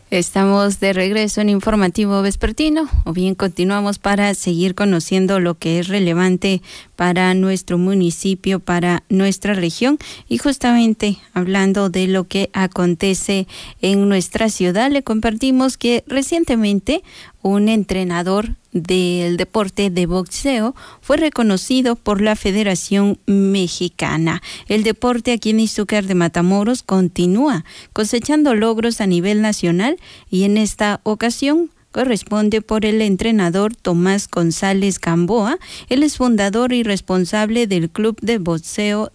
Estamos de regreso en Informativo Vespertino, o bien continuamos para seguir conociendo lo que es relevante para nuestro municipio, para nuestra región, y justamente hablando de lo que acontece en nuestra ciudad, le compartimos que recientemente un entrenador del deporte de boxeo fue reconocido por la Federación Mexicana. El deporte aquí en Izúcar de Matamoros continúa cosechando logros a nivel nacional y en esta ocasión corresponde por el entrenador Tomás González Gamboa. Él es fundador y responsable del Club de Boxeo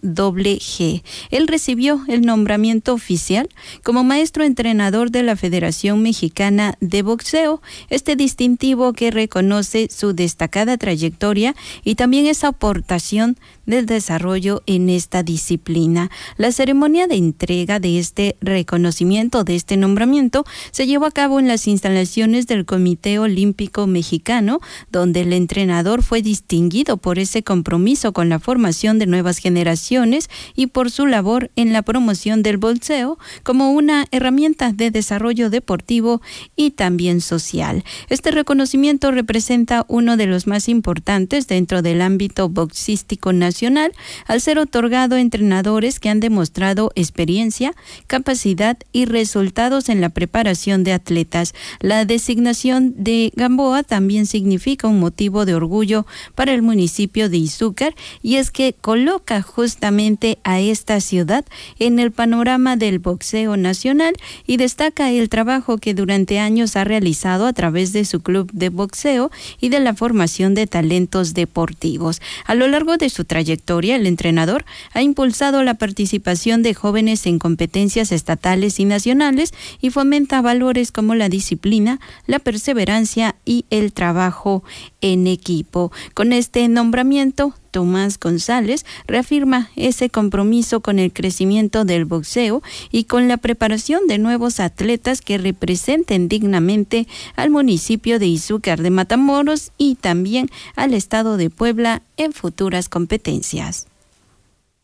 G. Él recibió el nombramiento oficial como maestro entrenador de la Federación Mexicana de Boxeo, este distintivo que reconoce su destacada trayectoria y también esa aportación del desarrollo en esta disciplina. La ceremonia de entrega de este reconocimiento, de este nombramiento, se llevó a cabo en las instalaciones del Comité Olímpico Mexicano, donde el entrenador fue distinguido por ese compromiso con la formación de nuevas generaciones y por su labor en la promoción del boxeo como una herramienta de desarrollo deportivo y también social. Este reconocimiento representa uno de los más importantes dentro del ámbito boxístico nacional, al ser otorgado a entrenadores que han demostrado experiencia, capacidad y resultados en la preparación de atletas. La designación de Gamboa también significa un motivo de orgullo para el municipio de Izúcar, y es que coloca justamente a esta ciudad en el panorama del boxeo nacional y destaca el trabajo que durante años ha realizado a través de su club de boxeo y de la formación de talentos deportivos. A lo largo de su trayectoria, el entrenador ha impulsado la participación de jóvenes en competencias estatales y nacionales y fomenta valores como la disciplina, la perseverancia y el trabajo en equipo. Con este nombramiento, Tomás González reafirma ese compromiso con el crecimiento del boxeo y con la preparación de nuevos atletas que representen dignamente al municipio de Izúcar de Matamoros y también al estado de Puebla en futuras competencias.